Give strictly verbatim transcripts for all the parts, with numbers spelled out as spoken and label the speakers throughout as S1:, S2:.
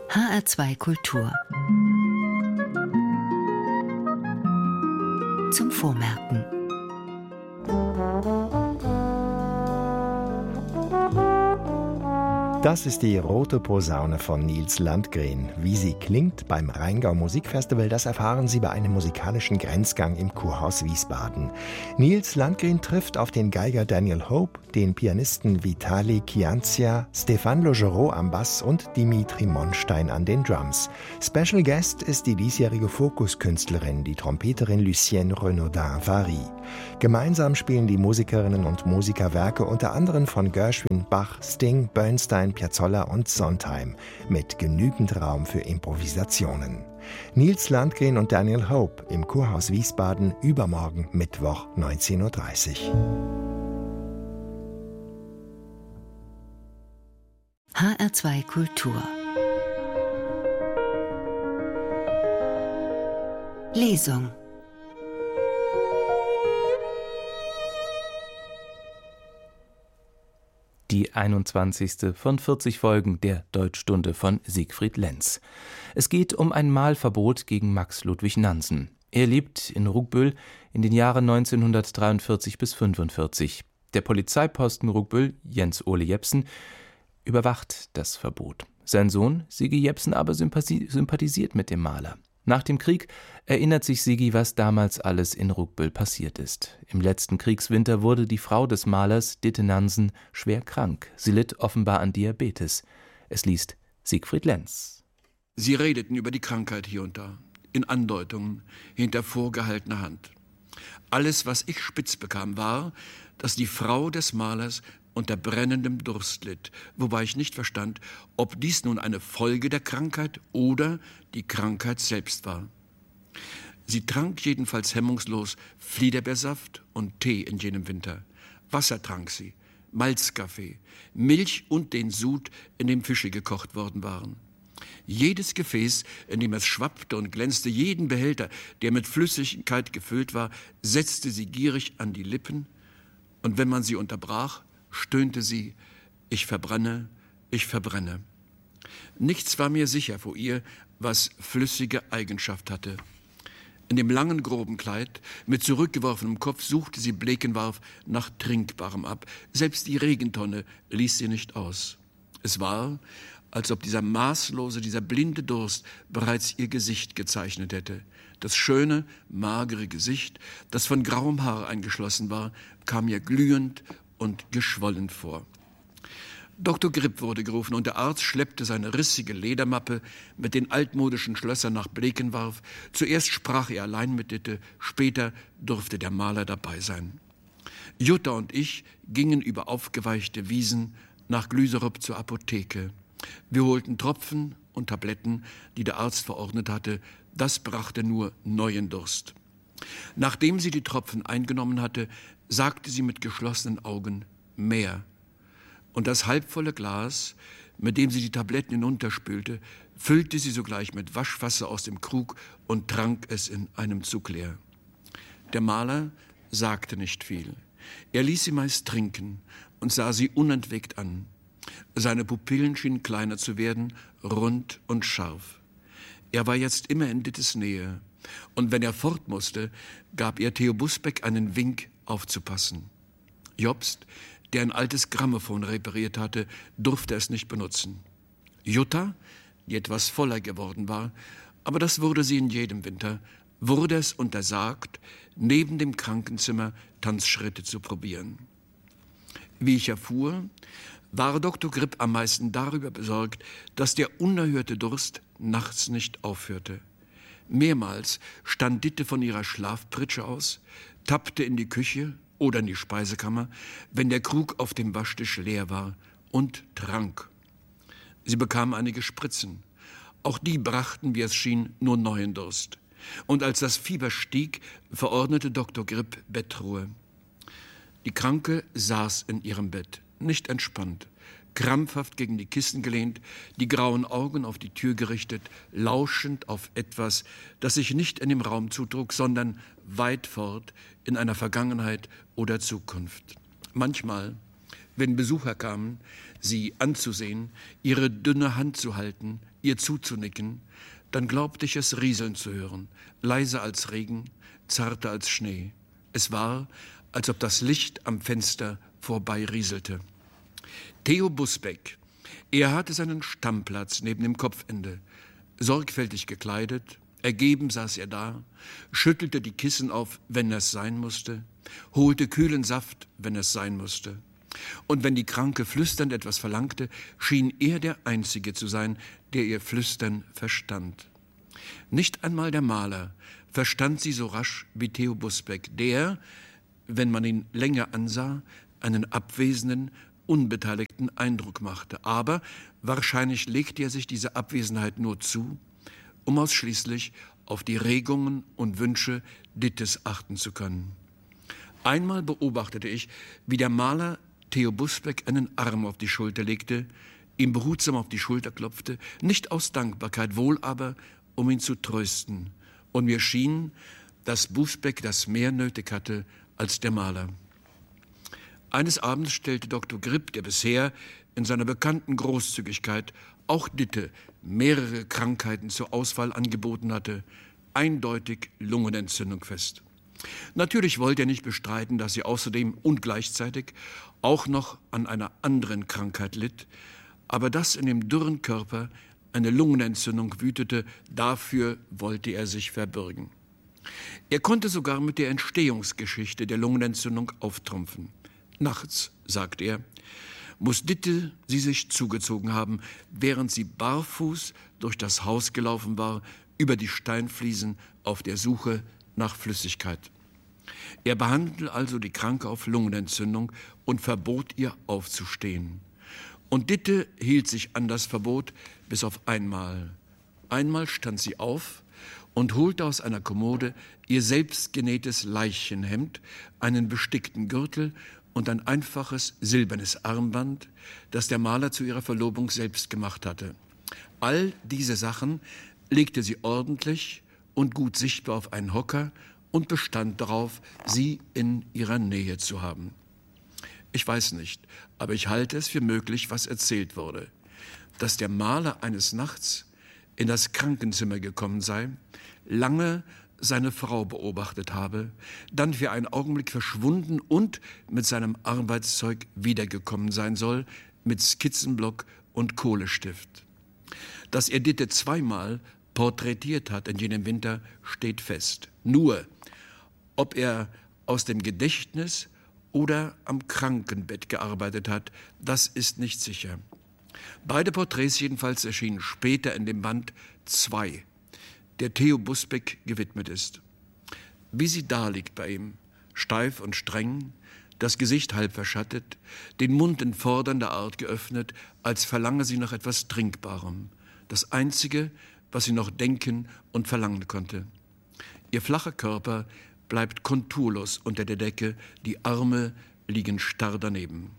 S1: H R zwei Kultur. Zum Vormerken.
S2: Das ist die Rote Posaune von Nils Landgren. Wie sie klingt beim Rheingau Musikfestival, das erfahren Sie bei einem musikalischen Grenzgang im Kurhaus Wiesbaden. Nils Landgren trifft auf den Geiger Daniel Hope, den Pianisten Vitali Kianzia, Stéphane Logerot am Bass und Dimitri Monstein an den Drums. Special Guest ist die diesjährige Fokuskünstlerin, die Trompeterin Lucienne Renaudin-Vary. Gemeinsam spielen die Musikerinnen und Musiker Werke unter anderem von Gershwin, Bach, Sting, Bernstein, Piazzolla und Sondheim mit genügend Raum für Improvisationen. Nils Landgren und Daniel Hope im Kurhaus Wiesbaden übermorgen Mittwoch neunzehn Uhr dreißig.
S1: H R zwei Kultur. Lesung.
S3: Die einundzwanzigste von vierzig Folgen der Deutschstunde von Siegfried Lenz. Es geht um ein Malverbot gegen Max Ludwig Nansen. Er lebt in Rugbüll in den Jahren neunzehnhundertdreiundvierzig bis fünfundvierzig. Der Polizeiposten Rugbüll, Jens Ole Jepsen, überwacht das Verbot. Sein Sohn, Sigi Jepsen, aber sympathisiert mit dem Maler. Nach dem Krieg erinnert sich Sigi, was damals alles in Rugbüll passiert ist. Im letzten Kriegswinter wurde die Frau des Malers, Ditte Nansen, schwer krank. Sie litt offenbar an Diabetes. Es liest Siegfried Lenz.
S4: Sie redeten über die Krankheit hier und da, in Andeutungen, hinter vorgehaltener Hand. Alles, was ich spitz bekam, war, dass die Frau des Malers unter brennendem Durst litt, wobei ich nicht verstand, ob dies nun eine Folge der Krankheit oder die Krankheit selbst war. Sie trank jedenfalls hemmungslos Fliederbeersaft und Tee in jenem Winter. Wasser trank sie, Malzkaffee, Milch und den Sud, in dem Fische gekocht worden waren. Jedes Gefäß, in dem es schwappte und glänzte, jeden Behälter, der mit Flüssigkeit gefüllt war, setzte sie gierig an die Lippen, und wenn man sie unterbrach, stöhnte sie: Ich verbrenne, ich verbrenne. Nichts war mir sicher vor ihr, was flüssige Eigenschaft hatte. In dem langen, groben Kleid, mit zurückgeworfenem Kopf, suchte sie Blekenwarf nach Trinkbarem ab. Selbst die Regentonne ließ sie nicht aus. Es war, als ob dieser maßlose, dieser blinde Durst bereits ihr Gesicht gezeichnet hätte. Das schöne, magere Gesicht, das von grauem Haar eingeschlossen war, kam ihr glühend und geschwollen vor. Doktor Gripp wurde gerufen und der Arzt schleppte seine rissige Ledermappe mit den altmodischen Schlössern nach Blekenwarf. Zuerst sprach er allein mit Ditte, später durfte der Maler dabei sein. Jutta und ich gingen über aufgeweichte Wiesen nach Glüserup zur Apotheke. Wir holten Tropfen und Tabletten, die der Arzt verordnet hatte. Das brachte nur neuen Durst. Nachdem sie die Tropfen eingenommen hatte, sagte sie mit geschlossenen Augen: Mehr. Und das halbvolle Glas, mit dem sie die Tabletten hinunterspülte, füllte sie sogleich mit Waschwasser aus dem Krug und trank es in einem Zug leer. Der Maler sagte nicht viel. Er ließ sie meist trinken und sah sie unentwegt an. Seine Pupillen schienen kleiner zu werden, rund und scharf. Er war jetzt immer in Dittes Nähe. Und wenn er fort musste, gab ihr Theo Busbeck einen Wink, aufzupassen. Jobst, der ein altes Grammophon repariert hatte, durfte es nicht benutzen. Jutta, die etwas voller geworden war, aber das wurde sie in jedem Winter, wurde es untersagt, neben dem Krankenzimmer Tanzschritte zu probieren. Wie ich erfuhr, war Doktor Gripp am meisten darüber besorgt, dass der unerhörte Durst nachts nicht aufhörte. Mehrmals stand Ditte von ihrer Schlafpritsche aus, tappte in die Küche oder in die Speisekammer, wenn der Krug auf dem Waschtisch leer war, und trank. Sie bekam einige Spritzen. Auch die brachten, wie es schien, nur neuen Durst. Und als das Fieber stieg, verordnete Doktor Gripp Bettruhe. Die Kranke saß in ihrem Bett, nicht entspannt, krampfhaft gegen die Kissen gelehnt, die grauen Augen auf die Tür gerichtet, lauschend auf etwas, das sich nicht in dem Raum zutrug, sondern weit fort in einer Vergangenheit oder Zukunft. Manchmal, wenn Besucher kamen, sie anzusehen, ihre dünne Hand zu halten, ihr zuzunicken, dann glaubte ich es rieseln zu hören, leiser als Regen, zarter als Schnee. Es war, als ob das Licht am Fenster vorbeirieselte. Theo Busbeck, er hatte seinen Stammplatz neben dem Kopfende. Sorgfältig gekleidet, ergeben saß er da, schüttelte die Kissen auf, wenn es sein musste, holte kühlen Saft, wenn es sein musste. Und wenn die Kranke flüsternd etwas verlangte, schien er der Einzige zu sein, der ihr Flüstern verstand. Nicht einmal der Maler verstand sie so rasch wie Theo Busbeck, der, wenn man ihn länger ansah, einen abwesenden, unbeteiligten Eindruck machte. Aber wahrscheinlich legte er sich diese Abwesenheit nur zu, um ausschließlich auf die Regungen und Wünsche Dittes achten zu können. Einmal beobachtete ich, wie der Maler Theo Busbeck einen Arm auf die Schulter legte, ihm behutsam auf die Schulter klopfte, nicht aus Dankbarkeit, wohl aber, um ihn zu trösten. Und mir schien, dass Busbeck das mehr nötig hatte als der Maler. Eines Abends stellte Doktor Gripp, der bisher in seiner bekannten Großzügigkeit auch Ditte mehrere Krankheiten zur Auswahl angeboten hatte, eindeutig Lungenentzündung fest. Natürlich wollte er nicht bestreiten, dass sie außerdem und gleichzeitig auch noch an einer anderen Krankheit litt, aber dass in dem dürren Körper eine Lungenentzündung wütete, dafür wollte er sich verbürgen. Er konnte sogar mit der Entstehungsgeschichte der Lungenentzündung auftrumpfen. Nachts, sagt er, muss Ditte sie sich zugezogen haben, während sie barfuß durch das Haus gelaufen war, über die Steinfliesen auf der Suche nach Flüssigkeit. Er behandelte also die Kranke auf Lungenentzündung und verbot ihr aufzustehen. Und Ditte hielt sich an das Verbot bis auf einmal. Einmal stand sie auf und holte aus einer Kommode ihr selbst genähtes Leichenhemd, einen bestickten Gürtel und ein einfaches silbernes Armband, das der Maler zu ihrer Verlobung selbst gemacht hatte. All diese Sachen legte sie ordentlich und gut sichtbar auf einen Hocker und bestand darauf, sie in ihrer Nähe zu haben. Ich weiß nicht, aber ich halte es für möglich, was erzählt wurde, dass der Maler eines Nachts in das Krankenzimmer gekommen sei, lange seine Frau beobachtet habe, dann für einen Augenblick verschwunden und mit seinem Arbeitszeug wiedergekommen sein soll, mit Skizzenblock und Kohlestift. Dass er Ditte zweimal porträtiert hat in jenem Winter, steht fest. Nur, ob er aus dem Gedächtnis oder am Krankenbett gearbeitet hat, das ist nicht sicher. Beide Porträts jedenfalls erschienen später in dem Band zwei, der Theo Busbeck gewidmet ist. Wie sie da liegt bei ihm, steif und streng, das Gesicht halb verschattet, den Mund in fordernder Art geöffnet, als verlange sie nach etwas Trinkbarem. Das Einzige, was sie noch denken und verlangen konnte. Ihr flacher Körper bleibt konturlos unter der Decke, die Arme liegen starr daneben.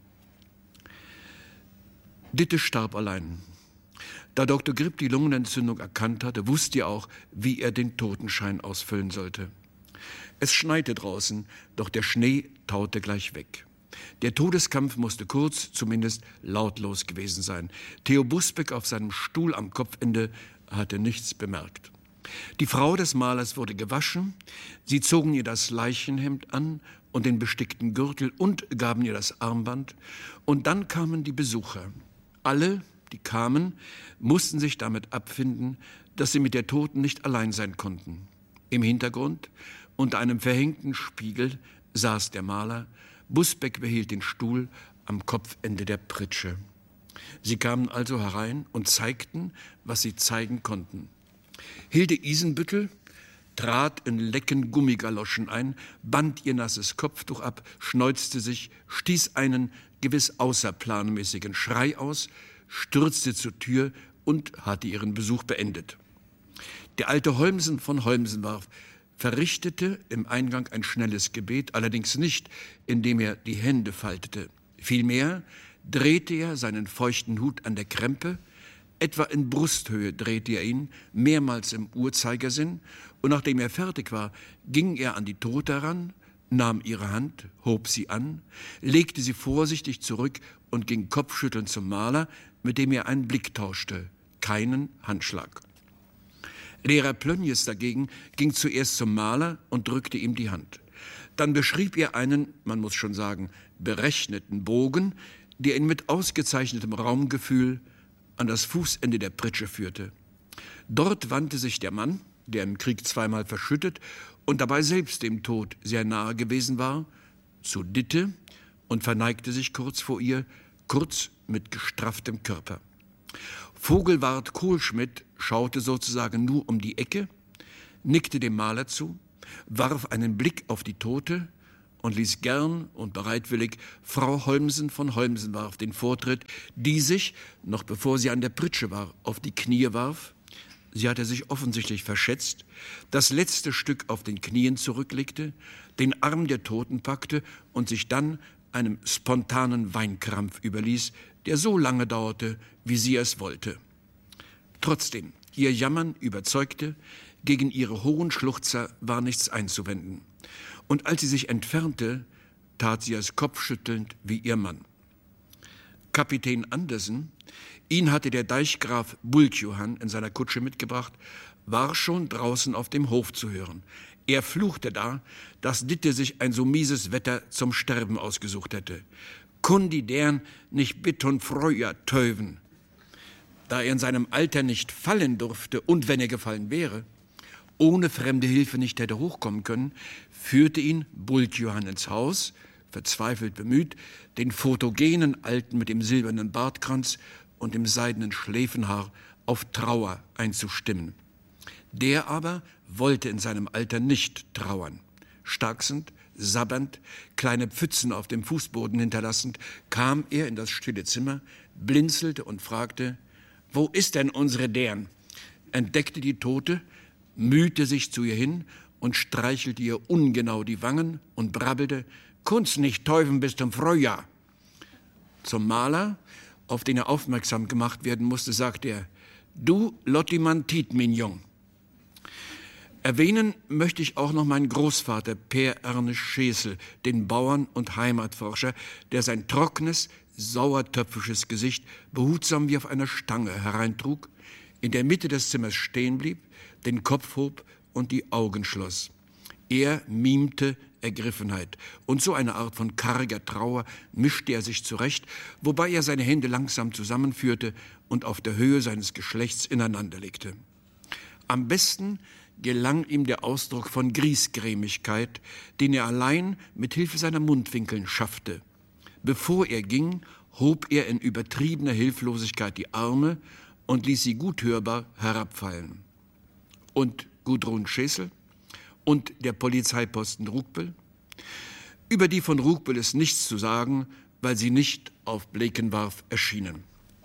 S4: Ditte starb allein. Da Doktor Gripp die Lungenentzündung erkannt hatte, wusste er auch, wie er den Totenschein ausfüllen sollte. Es schneite draußen, doch der Schnee taute gleich weg. Der Todeskampf musste kurz, zumindest lautlos gewesen sein. Theo Busbeck auf seinem Stuhl am Kopfende hatte nichts bemerkt. Die Frau des Malers wurde gewaschen, sie zogen ihr das Leichenhemd an und den bestickten Gürtel und gaben ihr das Armband, und dann kamen die Besucher. Alle, die kamen, mussten sich damit abfinden, dass sie mit der Toten nicht allein sein konnten. Im Hintergrund, unter einem verhängten Spiegel, saß der Maler. Busbeck behielt den Stuhl am Kopfende der Pritsche. Sie kamen also herein und zeigten, was sie zeigen konnten. Hilde Isenbüttel trat in lecken Gummigaloschen ein, band ihr nasses Kopftuch ab, schneuzte sich, stieß einen gewiss außerplanmäßigen Schrei aus, stürzte zur Tür und hatte ihren Besuch beendet. Der alte Holmsen von Holmsenwarf verrichtete im Eingang ein schnelles Gebet, allerdings nicht, indem er die Hände faltete. Vielmehr drehte er seinen feuchten Hut an der Krempe, etwa in Brusthöhe drehte er ihn, mehrmals im Uhrzeigersinn, und nachdem er fertig war, ging er an die Tote heran, nahm ihre Hand, hob sie an, legte sie vorsichtig zurück und ging kopfschüttelnd zum Maler, mit dem er einen Blick tauschte. keinen Handschlag. Lehrer Plönjes dagegen ging zuerst zum Maler und drückte ihm die Hand. Dann beschrieb er einen, man muss schon sagen, berechneten Bogen, der ihn mit ausgezeichnetem Raumgefühl an das Fußende der Pritsche führte. Dort wandte sich der Mann, der im Krieg zweimal verschüttet und dabei selbst dem Tod sehr nahe gewesen war, zu Ditte und verneigte sich kurz vor ihr, kurz mit gestrafftem Körper. Vogelwart Kohlschmidt schaute sozusagen nur um die Ecke, nickte dem Maler zu, warf einen Blick auf die Tote und ließ gern und bereitwillig Frau Holmsen von Holmsenwarf den Vortritt, die sich, noch bevor sie an der Pritsche war, auf die Knie warf. Sie hatte sich offensichtlich verschätzt, das letzte Stück auf den Knien zurücklegte, den Arm der Toten packte und sich dann einem spontanen Weinkrampf überließ, der so lange dauerte, wie sie es wollte. Trotzdem, ihr Jammern überzeugte, gegen ihre hohen Schluchzer war nichts einzuwenden. Und als sie sich entfernte, tat sie es kopfschüttelnd wie ihr Mann. Kapitän Andersen, ihn hatte der Deichgraf Bultjohann in seiner Kutsche mitgebracht, war schon draußen auf dem Hof zu hören. Er fluchte da, dass Ditte sich ein so mieses Wetter zum Sterben ausgesucht hätte. Kundi deren nicht bitton freuer töven. Da er in seinem Alter nicht fallen durfte und wenn er gefallen wäre, ohne fremde Hilfe nicht hätte hochkommen können, führte ihn Bultjohann ins Haus, verzweifelt bemüht, den photogenen Alten mit dem silbernen Bartkranz und dem seidenen Schläfenhaar auf Trauer einzustimmen. Der aber wollte in seinem Alter nicht trauern. Starksend, sabbernd, kleine Pfützen auf dem Fußboden hinterlassend, kam er in das stille Zimmer, blinzelte und fragte, »Wo ist denn unsere deren?« entdeckte die Tote, mühte sich zu ihr hin und streichelte ihr ungenau die Wangen und brabbelte, »Kunst nicht täufen bis zum Frühjahr.« Zum Maler, auf den er aufmerksam gemacht werden musste, sagte er, »Du Lottimann Tiet, mein Jung.« Erwähnen möchte ich auch noch meinen Großvater Per Ernest Schesel, den Bauern und Heimatforscher, der sein trockenes, sauertöpfisches Gesicht behutsam wie auf einer Stange hereintrug, in der Mitte des Zimmers stehen blieb, den Kopf hob und die Augen schloss. Er mimte Ergriffenheit und so eine Art von karger Trauer mischte er sich zurecht, wobei er seine Hände langsam zusammenführte und auf der Höhe seines Geschlechts ineinanderlegte. Am besten gelang ihm der Ausdruck von Griesgrämigkeit, den er allein mit Hilfe seiner Mundwinkeln schaffte. Bevor er ging, hob er in übertriebener Hilflosigkeit die Arme und ließ sie gut hörbar herabfallen. Und Gudrun Schesel und der Polizeiposten Rugbel? Über die von Rugbel ist nichts zu sagen, weil sie nicht auf Blekenwarf erschienen.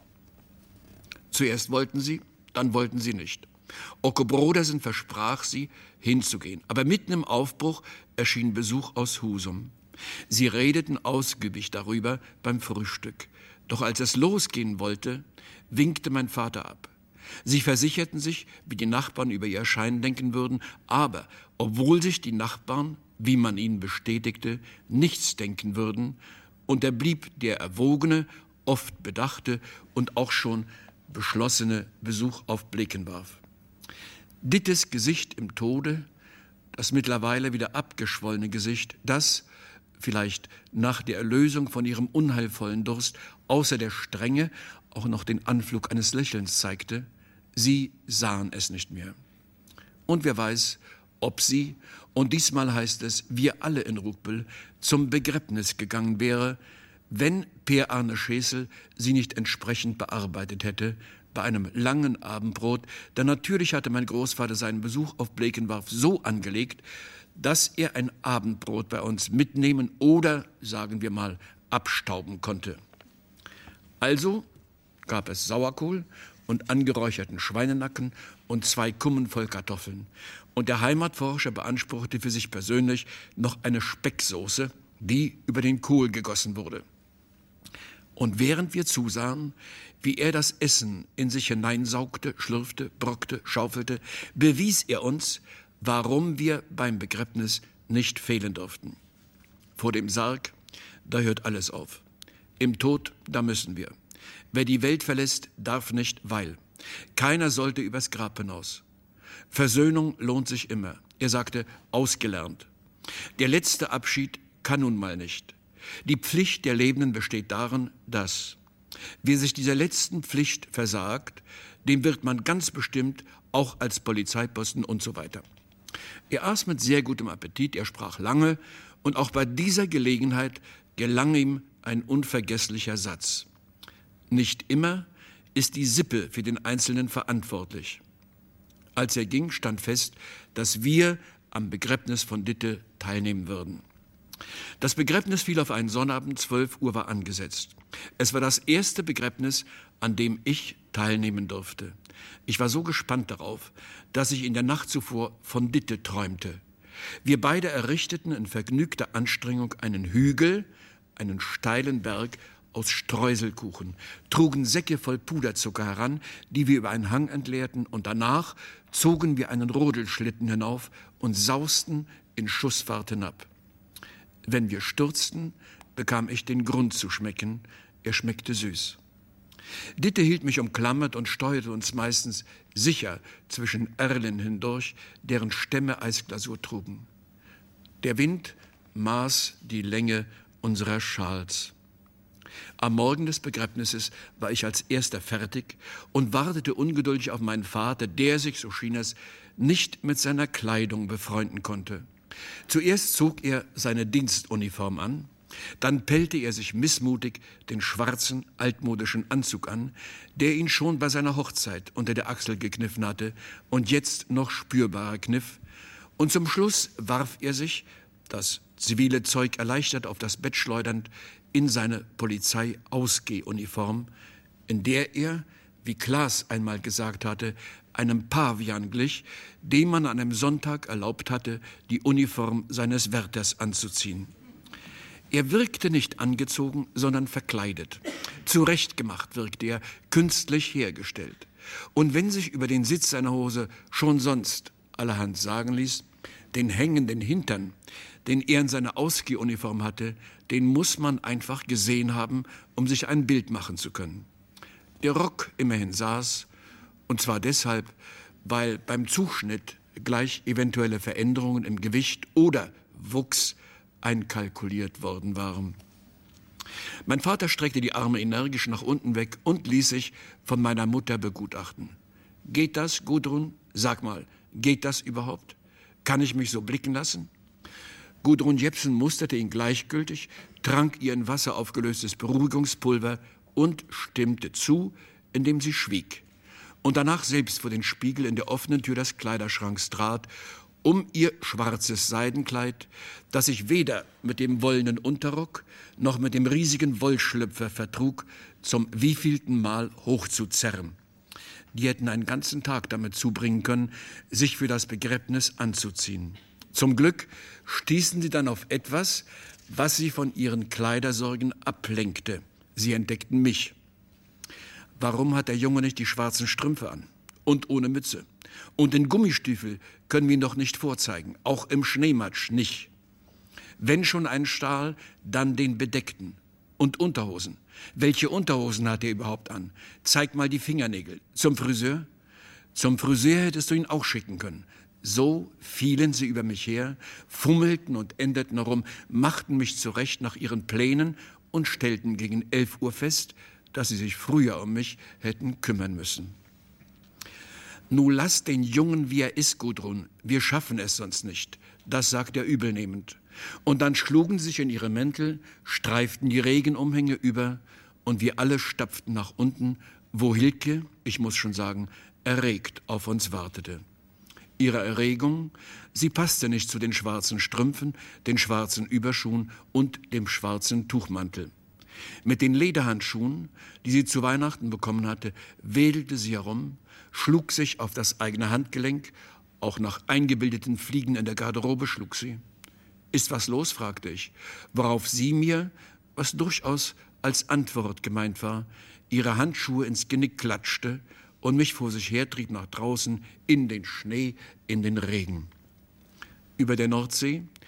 S4: Zuerst wollten sie, dann wollten sie nicht. Ocke Brodersen versprach sie, hinzugehen, aber mitten im Aufbruch erschien Besuch aus Husum. Sie redeten ausgiebig darüber beim Frühstück. Doch als es losgehen wollte, winkte mein Vater ab. Sie versicherten sich, wie die Nachbarn über ihr Erscheinen denken würden, aber obwohl sich die Nachbarn, wie man ihnen bestätigte, nichts denken würden, unterblieb der erwogene, oft bedachte und auch schon beschlossene Besuch auf Blekenwarf. Dittes Gesicht im Tode, das mittlerweile wieder abgeschwollene Gesicht, das, vielleicht nach der Erlösung von ihrem unheilvollen Durst, außer der Strenge auch noch den Anflug eines Lächelns zeigte, sie sahen es nicht mehr. Und wer weiß, ob sie, und diesmal heißt es, wir alle in Rugbel, zum Begräbnis gegangen wäre, wenn Per Arne Schesel sie nicht entsprechend bearbeitet hätte, bei einem langen Abendbrot, denn natürlich hatte mein Großvater seinen Besuch auf Blekenwarf so angelegt, dass er ein Abendbrot bei uns mitnehmen oder, sagen wir mal, abstauben konnte. Also gab es Sauerkohl und angeräucherten Schweinenacken und zwei Kummen voll Kartoffeln. Und der Heimatforscher beanspruchte für sich persönlich noch eine Specksoße, die über den Kohl gegossen wurde. Und während wir zusahen, wie er das Essen in sich hineinsaugte, schlürfte, brockte, schaufelte, bewies er uns, warum wir beim Begräbnis nicht fehlen durften. Vor dem Sarg, da hört alles auf. Im Tod, da müssen wir. Wer die Welt verlässt, darf nicht, weil. Keiner sollte übers Grab hinaus. Versöhnung lohnt sich immer. Er sagte, ausgelernt. Der letzte Abschied kann nun mal nicht. Die Pflicht der Lebenden besteht darin, dass wer sich dieser letzten Pflicht versagt, dem wird man ganz bestimmt auch als Polizeiposten und so weiter. Er aß mit sehr gutem Appetit, er sprach lange und auch bei dieser Gelegenheit gelang ihm ein unvergesslicher Satz. Nicht immer ist die Sippe für den Einzelnen verantwortlich. Als er ging, stand fest, dass wir am Begräbnis von Ditte teilnehmen würden. Das Begräbnis fiel auf einen Sonnabend, zwölf Uhr war angesetzt. Es war das erste Begräbnis, an dem ich teilnehmen durfte. Ich war so gespannt darauf, dass ich in der Nacht zuvor von Ditte träumte. Wir beide errichteten in vergnügter Anstrengung einen Hügel, einen steilen Berg aus Streuselkuchen, trugen Säcke voll Puderzucker heran, die wir über einen Hang entleerten, und danach zogen wir einen Rodelschlitten hinauf und sausten in Schussfahrt hinab. Wenn wir stürzten, bekam ich den Grund zu schmecken, er schmeckte süß. Ditte hielt mich umklammert und steuerte uns meistens sicher zwischen Erlen hindurch, deren Stämme Eisglasur trugen. Der Wind maß die Länge unserer Schals. Am Morgen des Begräbnisses war ich als Erster fertig und wartete ungeduldig auf meinen Vater, der sich, so schien es, nicht mit seiner Kleidung befreunden konnte. Zuerst zog er seine Dienstuniform an, dann pellte er sich missmutig den schwarzen, altmodischen Anzug an, der ihn schon bei seiner Hochzeit unter der Achsel gekniffen hatte und jetzt noch spürbarer kniff, und zum Schluss warf er sich, das zivile Zeug erleichtert auf das Bett schleudernd, in seine Polizeiausgehuniform, in der er, wie Klaas einmal gesagt hatte, einem Pavian glich, dem man an einem Sonntag erlaubt hatte, die Uniform seines Wärters anzuziehen. Er wirkte nicht angezogen, sondern verkleidet. Zurechtgemacht wirkte er, künstlich hergestellt. Und wenn sich über den Sitz seiner Hose schon sonst allerhand sagen ließ, den hängenden Hintern, den er in seiner Ausgehuniform hatte, den muss man einfach gesehen haben, um sich ein Bild machen zu können. Der Rock immerhin saß, und zwar deshalb, weil beim Zuschnitt gleich eventuelle Veränderungen im Gewicht oder Wuchs einkalkuliert worden waren. Mein Vater streckte die Arme energisch nach unten weg und ließ sich von meiner Mutter begutachten. Geht das, Gudrun? Sag mal, geht das überhaupt? Kann ich mich so blicken lassen? Gudrun Jepsen musterte ihn gleichgültig, trank ihr in Wasser aufgelöstes Beruhigungspulver und stimmte zu, indem sie schwieg. Und danach selbst vor den Spiegel in der offenen Tür des Kleiderschranks trat, um ihr schwarzes Seidenkleid, das sich weder mit dem wollenen Unterrock noch mit dem riesigen Wollschlüpfer vertrug, zum wievielten Mal hochzuzerren. Die hätten einen ganzen Tag damit zubringen können, sich für das Begräbnis anzuziehen. Zum Glück stießen sie dann auf etwas, was sie von ihren Kleidersorgen ablenkte. Sie entdeckten mich. Warum hat der Junge nicht die schwarzen Strümpfe an? Und ohne Mütze. Und den Gummistiefel können wir ihn doch nicht vorzeigen. Auch im Schneematsch nicht. Wenn schon ein Stahl, dann den bedeckten. Und Unterhosen. Welche Unterhosen hat er überhaupt an? Zeig mal die Fingernägel. Zum Friseur? Zum Friseur hättest du ihn auch schicken können. So fielen sie über mich her, fummelten und änderten herum, machten mich zurecht nach ihren Plänen und stellten gegen elf Uhr fest, dass sie sich früher um mich hätten kümmern müssen. »Nu lass den Jungen, wie er ist, Gudrun, wir schaffen es sonst nicht«, das sagt er übelnehmend. Und dann schlugen sie sich in ihre Mäntel, streiften die Regenumhänge über und wir alle stapften nach unten, wo Hilke, ich muss schon sagen, erregt auf uns wartete. Ihre Erregung, sie passte nicht zu den schwarzen Strümpfen, den schwarzen Überschuhen und dem schwarzen Tuchmantel. Mit den Lederhandschuhen, die sie zu Weihnachten bekommen hatte, wedelte sie herum, schlug sich auf das eigene Handgelenk, auch nach eingebildeten Fliegen in der Garderobe schlug sie. »Ist was los?« fragte ich, worauf sie mir, was durchaus als Antwort gemeint war, ihre Handschuhe ins Genick klatschte und mich vor sich hertrieb nach draußen in den Schnee, in den Regen. Über der Nordsee,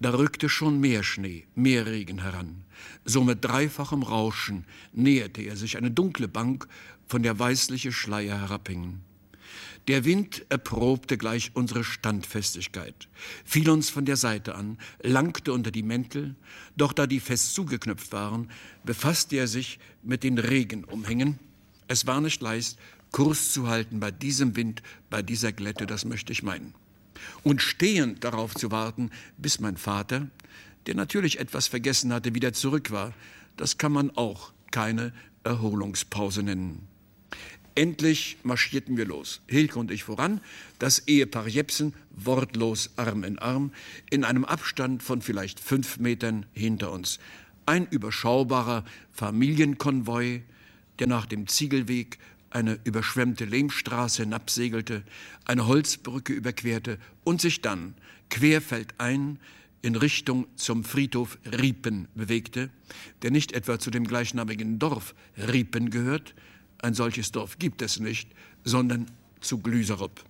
S4: Da rückte schon mehr Schnee, mehr Regen heran. So mit dreifachem Rauschen näherte er sich eine dunkle Bank, von der weißliche Schleier herabhingen. Der Wind erprobte gleich unsere Standfestigkeit, fiel uns von der Seite an, langte unter die Mäntel, doch da die fest zugeknüpft waren, befasste er sich mit den Regenumhängen. Es war nicht leicht, Kurs zu halten bei diesem Wind, bei dieser Glätte, das möchte ich meinen. Und stehend darauf zu warten, bis mein Vater, der natürlich etwas vergessen hatte, wieder zurück war, das kann man auch keine Erholungspause nennen. Endlich marschierten wir los, Hilke und ich voran, das Ehepaar Jepsen wortlos Arm in Arm, in einem Abstand von vielleicht fünf Metern hinter uns. Ein überschaubarer Familienkonvoi, der nach dem Ziegelweg eine überschwemmte Lehmstraße hinabsegelte, eine Holzbrücke überquerte und sich dann querfeldein in Richtung zum Friedhof Riepen bewegte, der nicht etwa zu dem gleichnamigen Dorf Riepen gehört, ein solches Dorf gibt es nicht, sondern zu Glüserup.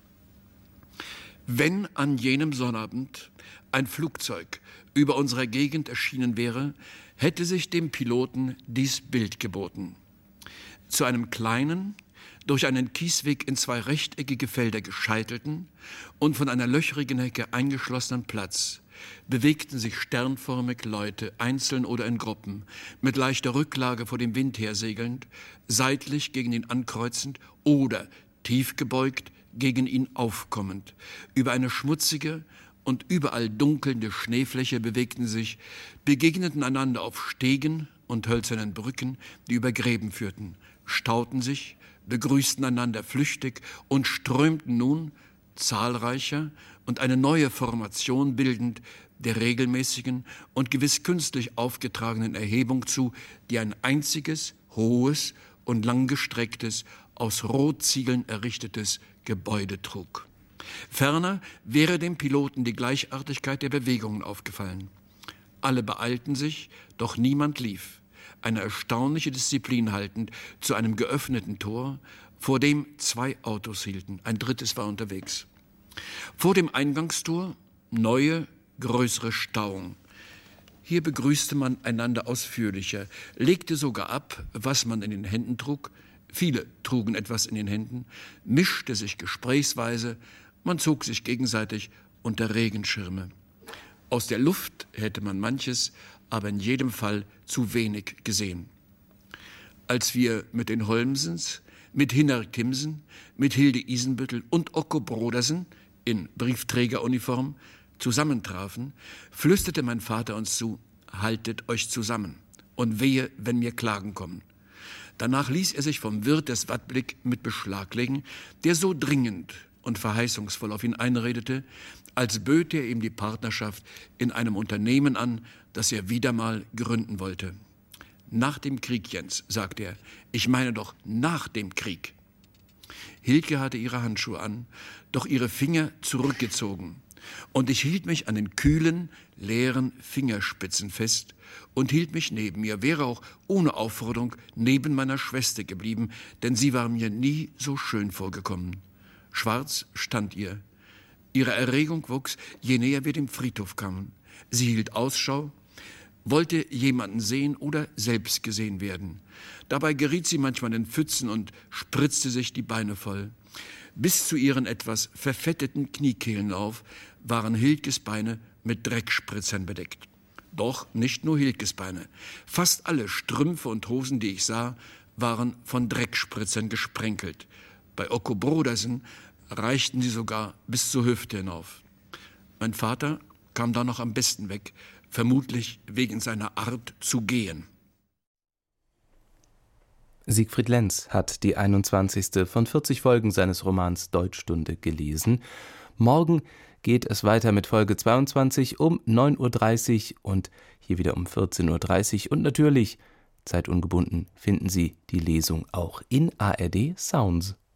S4: Wenn an jenem Sonnabend ein Flugzeug über unserer Gegend erschienen wäre, hätte sich dem Piloten dies Bild geboten. Zu einem kleinen, durch einen Kiesweg in zwei rechteckige Felder gescheitelten und von einer löchrigen Hecke eingeschlossenen Platz bewegten sich sternförmig Leute, einzeln oder in Gruppen, mit leichter Rücklage vor dem Wind hersegelnd, seitlich gegen ihn ankreuzend oder tief gebeugt gegen ihn aufkommend. Über eine schmutzige und überall dunkelnde Schneefläche bewegten sich, begegneten einander auf Stegen und hölzernen Brücken, die über Gräben führten, stauten sich, begrüßten einander flüchtig und strömten nun, zahlreicher und eine neue Formation bildend, der regelmäßigen und gewiss künstlich aufgetragenen Erhebung zu, die ein einziges, hohes und langgestrecktes, aus Rotziegeln errichtetes Gebäude trug. Ferner wäre dem Piloten die Gleichartigkeit der Bewegungen aufgefallen. Alle beeilten sich, doch niemand lief, eine erstaunliche Disziplin haltend, zu einem geöffneten Tor, vor dem zwei Autos hielten, ein drittes war unterwegs. Vor dem Eingangstor neue, größere Stauung. Hier begrüßte man einander ausführlicher, legte sogar ab, was man in den Händen trug. Viele trugen etwas in den Händen, mischte sich gesprächsweise, man zog sich gegenseitig unter Regenschirme. Aus der Luft hätte man manches, aber in jedem Fall zu wenig gesehen. Als wir mit den Holmsens, mit Hinnerk Timsen, mit Hilde Isenbüttel und Okko Brodersen in Briefträgeruniform zusammentrafen, flüsterte mein Vater uns zu: Haltet euch zusammen und wehe, wenn mir Klagen kommen. Danach ließ er sich vom Wirt des Wattblick mit Beschlag legen, der so dringend und verheißungsvoll auf ihn einredete, als böte er ihm die Partnerschaft in einem Unternehmen an, das er wieder mal gründen wollte. Nach dem Krieg, Jens, sagte er, ich meine doch nach dem Krieg. Hilke hatte ihre Handschuhe an, doch ihre Finger zurückgezogen. Und ich hielt mich an den kühlen, leeren Fingerspitzen fest und hielt mich neben ihr, wäre auch ohne Aufforderung neben meiner Schwester geblieben, denn sie war mir nie so schön vorgekommen. Schwarz stand ihr. Ihre Erregung wuchs, je näher wir dem Friedhof kamen. Sie hielt Ausschau, wollte jemanden sehen oder selbst gesehen werden. Dabei geriet sie manchmal in Pfützen und spritzte sich die Beine voll. Bis zu ihren etwas verfetteten Kniekehlen auf waren Hilkes Beine mit Dreckspritzern bedeckt. Doch nicht nur Hilkes Beine. Fast alle Strümpfe und Hosen, die ich sah, waren von Dreckspritzern gesprenkelt. Bei Okko Brodersen reichten sie sogar bis zur Hüfte hinauf. Mein Vater kam da noch am besten weg, vermutlich wegen seiner Art zu gehen.
S3: Siegfried Lenz hat die einundzwanzigste von vierzig Folgen seines Romans Deutschstunde gelesen. Morgen geht es weiter mit Folge zweiundzwanzig um neun Uhr dreißig und hier wieder um vierzehn Uhr dreißig. Und natürlich, zeitungebunden, finden Sie die Lesung auch in A R D Sounds.